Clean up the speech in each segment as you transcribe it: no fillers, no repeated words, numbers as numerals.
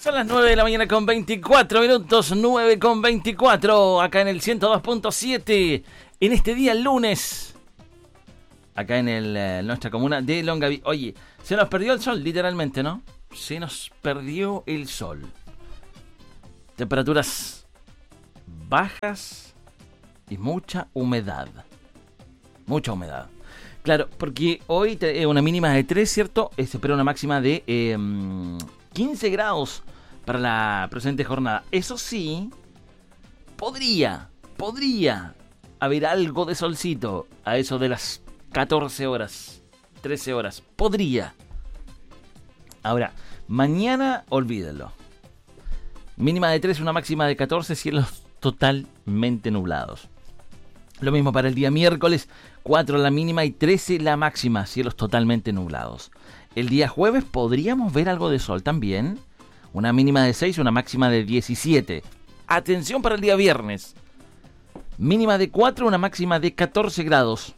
Son las 9 de la mañana con 24 minutos, 9 con 24, acá en el 102.7, en este día lunes, acá en nuestra comuna de Longaví. Oye, se nos perdió el sol, literalmente, ¿no? Se nos perdió el sol. Temperaturas bajas y mucha humedad. Mucha humedad. Claro, porque hoy una mínima de 3, ¿cierto? Se espera una máxima de 15 grados para la presente jornada. Eso sí, podría haber algo de solcito a eso de las 14 horas, 13 horas. Podría. Ahora, mañana olvídenlo. Mínima de 3, una máxima de 14, cielos totalmente nublados. Lo mismo para el día miércoles, 4 la mínima y 13 la máxima, cielos totalmente nublados. El día jueves podríamos ver algo de sol también, una mínima de 6, una máxima de 17. Atención para el día viernes, mínima de 4, una máxima de 14 grados.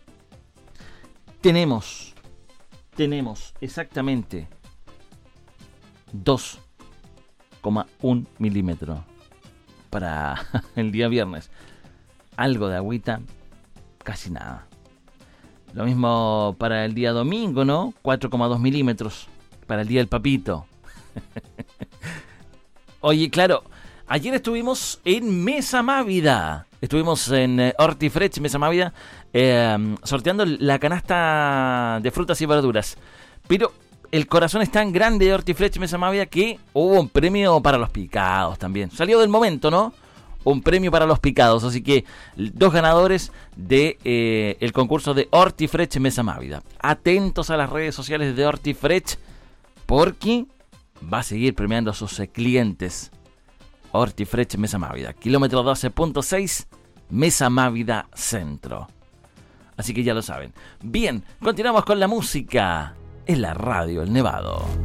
Tenemos exactamente 2,1 milímetros para el día viernes. Algo de agüita, casi nada. Lo mismo para el día domingo, ¿no? 4,2 milímetros para el día del papito. Oye, claro, ayer estuvimos en Mesa Mávida. Estuvimos en Hortifresh, Mesa Mávida, sorteando la canasta de frutas y verduras. Pero el corazón es tan grande de Hortifresh, Mesa Mávida, que hubo un premio para los picados también. Salió del momento, ¿no? Un premio para los picados, así que 2 ganadores de el concurso de Hortifresh Mesa Mávida. Atentos a las redes sociales de Hortifresh, porque va a seguir premiando a sus clientes. Hortifresh Mesa Mávida, kilómetro 12.6, Mesa Mávida Centro. Así que ya lo saben. Bien, continuamos con la música en la radio El Nevado.